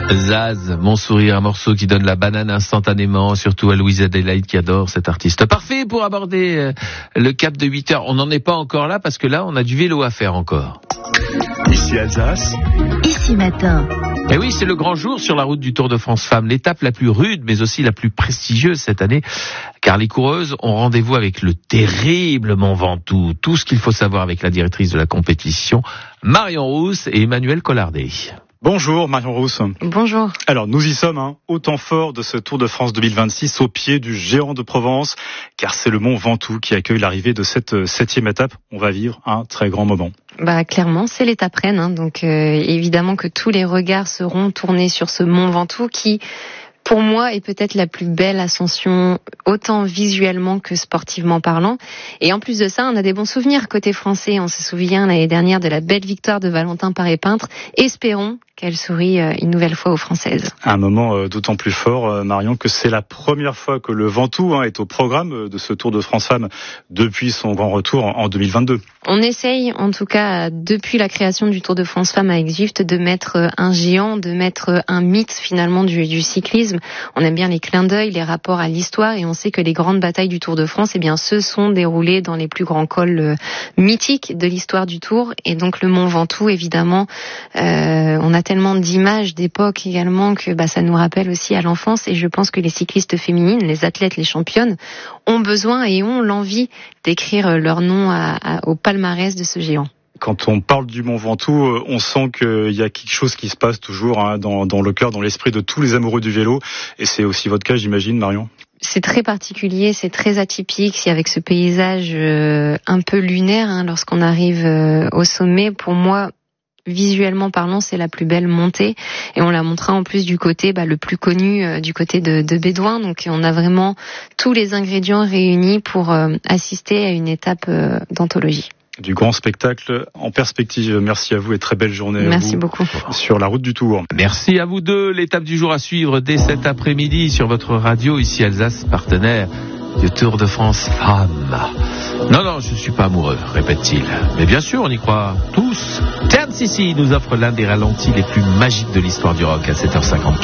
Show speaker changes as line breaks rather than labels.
Zaz, Mon sourire, un morceau qui donne la banane instantanément, surtout à Louise Adélaïde qui adore cet artiste. Parfait pour aborder le cap de 8 heures. On n'en est pas encore là parce que là, on a du vélo à faire encore.
Ici Alsace.
Ici Matin.
Et oui, c'est le grand jour sur la route du Tour de France Femmes, l'étape la plus rude mais aussi la plus prestigieuse cette année, car les coureuses ont rendez-vous avec le terrible Mont Ventoux. Tout ce qu'il faut savoir avec la directrice de la compétition, Marion Rousse et Emmanuel Collardet.
Bonjour Marion Rousse.
Bonjour.
Alors nous y sommes, au temps fort de ce Tour de France 2026 au pied du géant de Provence, car c'est le Mont Ventoux qui accueille l'arrivée de cette 7e étape. On va vivre un très grand moment.
Clairement, c'est l'étape reine, donc évidemment que tous les regards seront tournés sur ce Mont Ventoux qui, pour moi, est peut-être la plus belle ascension, autant visuellement que sportivement parlant. Et en plus de ça, on a des bons souvenirs côté français. On se souvient l'année dernière de la belle victoire de Valentin Paré-Peintre. Espérons qu'elle sourit une nouvelle fois aux Françaises.
Un moment d'autant plus fort, Marion, que c'est la première fois que le Ventoux est au programme de ce Tour de France Femmes depuis son grand retour en 2022.
On essaye, en tout cas, depuis la création du Tour de France Femmes à Aix-Vifte, de mettre un géant, de mettre un mythe finalement du cyclisme. On aime bien les clins d'œil, les rapports à l'histoire, et on sait que les grandes batailles du Tour de France, se sont déroulées dans les plus grands cols mythiques de l'histoire du Tour. Et donc le Mont Ventoux, évidemment, on a tellement d'images d'époque également que ça nous rappelle aussi à l'enfance, et je pense que les cyclistes féminines, les athlètes, les championnes ont besoin et ont l'envie d'écrire leur nom au palmarès de ce géant.
Quand on parle du Mont Ventoux, on sent qu'il y a quelque chose qui se passe toujours dans le cœur, dans l'esprit de tous les amoureux du vélo, et c'est aussi votre cas, j'imagine, Marion.
C'est très particulier, c'est très atypique, c'est avec ce paysage un peu lunaire lorsqu'on arrive au sommet. Pour moi, visuellement parlant, c'est la plus belle montée, et on la montrera en plus du côté le plus connu, du côté de Bédouin. Donc on a vraiment tous les ingrédients réunis pour assister à une étape d'anthologie.
Du grand spectacle en perspective. Merci à vous et très belle journée.
Merci beaucoup.
Sur la route du Tour.
Merci à vous deux. L'étape du jour à suivre dès cet après-midi sur votre radio, ici Alsace, partenaire du Tour de France Femmes. Non, je ne suis pas amoureux, répète-t-il. Mais bien sûr, on y croit tous. Terence ici nous offre l'un des ralentis les plus magiques de l'histoire du rock à 7h54.